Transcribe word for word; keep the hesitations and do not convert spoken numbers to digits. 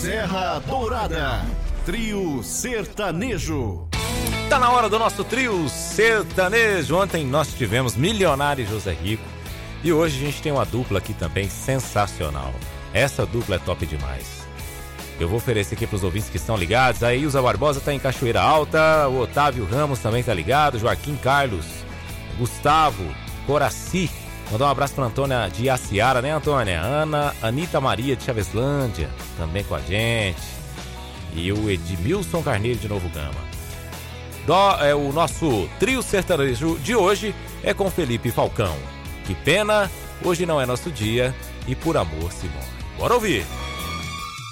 Serra Dourada, trio sertanejo. Tá na hora do nosso trio sertanejo. Ontem nós tivemos Milionário e José Rico. E hoje a gente tem uma dupla aqui também sensacional. Essa dupla é top demais. Eu vou oferecer aqui pros ouvintes que estão ligados. A Ilza Barbosa tá em Cachoeira Alta. O Otávio Ramos também tá ligado. Joaquim Carlos, Gustavo, Coraci. Mandar um abraço pra Antônia de Aciara, né, Antônia? Ana, Anitta Maria de Chaveslândia, também com a gente. E o Edmilson Carneiro de Novo Gama. Do, é, o nosso trio sertanejo de hoje é com Felipe Falcão. Que pena, hoje não é nosso dia e por amor se morre. Bora ouvir!